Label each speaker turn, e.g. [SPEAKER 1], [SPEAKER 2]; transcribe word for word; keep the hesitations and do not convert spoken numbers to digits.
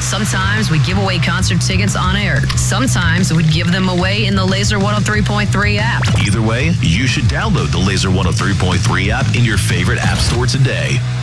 [SPEAKER 1] Sometimes we give away concert tickets on air. Sometimes we'd give them away in the Laser one oh three point three app.
[SPEAKER 2] Either way, you should download the Laser one oh three point three app in your favorite app store today.